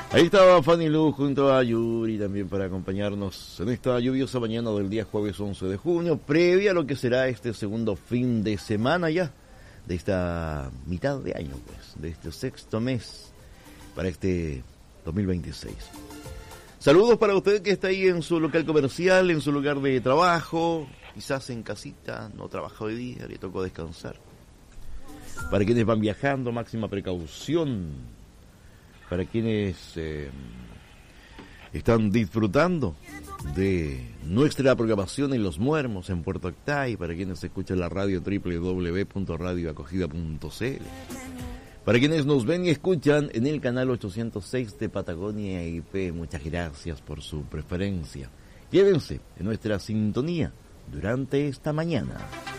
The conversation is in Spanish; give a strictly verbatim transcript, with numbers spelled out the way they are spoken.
Ahí estaba Fanny Lu junto a Yuri también para acompañarnos en esta lluviosa mañana del día jueves once de junio, previa a lo que será este segundo fin de semana ya, de esta mitad de año, pues, de este sexto mes para este dos mil veintiséis. Saludos para usted que está ahí en su local comercial, en su lugar de trabajo, quizás en casita, no trabaja hoy día, le tocó descansar. Para quienes van viajando, máxima precaución. Para quienes eh, están disfrutando de nuestra programación en Los Muermos, en Puerto Octay, para quienes escuchan la radio doble u doble u doble u punto radio acogida punto c l, para quienes nos ven y escuchan en el canal ochocientos seis de Patagonia I P, muchas gracias por su preferencia. Quédense en nuestra sintonía durante esta mañana.